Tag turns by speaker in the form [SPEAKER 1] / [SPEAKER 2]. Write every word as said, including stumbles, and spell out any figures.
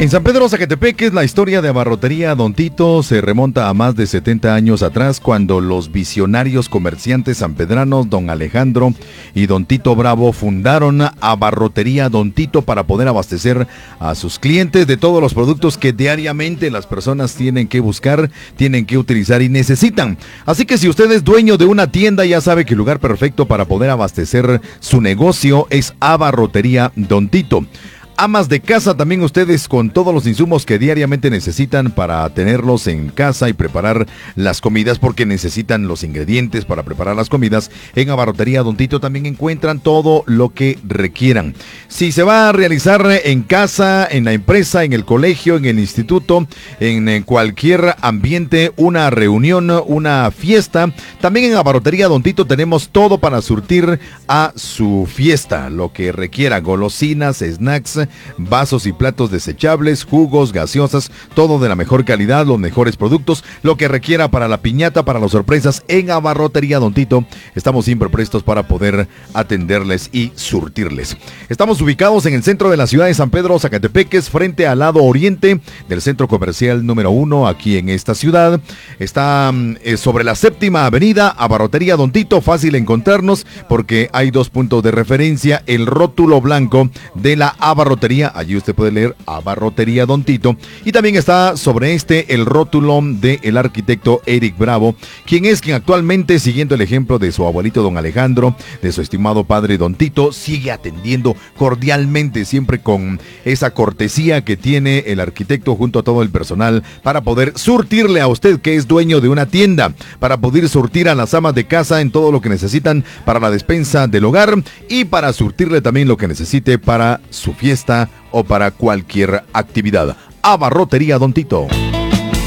[SPEAKER 1] En San Pedro Zacatepeques, la historia de Abarrotería Don Tito se remonta a más de setenta años atrás, cuando los visionarios comerciantes sanpedranos Don Alejandro y Don Tito Bravo fundaron Abarrotería Don Tito para poder abastecer a sus clientes de todos los productos que diariamente las personas tienen que buscar, tienen que utilizar y necesitan. Así que si usted es dueño de una tienda, ya sabe que el lugar perfecto para poder abastecer su negocio es Abarrotería Don Tito. Amas de casa, también ustedes con todos los insumos que diariamente necesitan para tenerlos en casa y preparar las comidas, porque necesitan los ingredientes para preparar las comidas. En Abarrotería Don Tito también encuentran todo lo que requieran. Si se va a realizar en casa, en la empresa, en el colegio, en el instituto, en cualquier ambiente, una reunión, una fiesta, también en Abarrotería Don Tito tenemos todo para surtir a su fiesta, lo que requiera: golosinas, snacks, vasos y platos desechables, jugos, gaseosas, todo de la mejor calidad, los mejores productos, lo que requiera para la piñata, para las sorpresas. En Abarrotería Don Tito estamos siempre prestos para poder atenderles y surtirles. Estamos ubicados en el centro de la ciudad de San Pedro Zacatepeques, frente al lado oriente del centro comercial número uno aquí en esta ciudad. Está eh, sobre la séptima avenida. Abarrotería Don Tito, fácil encontrarnos porque hay dos puntos de referencia: el rótulo blanco de la Abarrotería, allí usted puede leer Abarrotería Don Tito, y también está sobre este el rótulo del arquitecto Eric Bravo, quien es quien actualmente, siguiendo el ejemplo de su abuelito Don Alejandro, de su estimado padre Don Tito, sigue atendiendo cordialmente, siempre con esa cortesía que tiene el arquitecto junto a todo el personal, para poder surtirle a usted que es dueño de una tienda, para poder surtir a las amas de casa en todo lo que necesitan para la despensa del hogar, y para surtirle también lo que necesite para su fiesta o para cualquier actividad. Abarrotería Don Tito.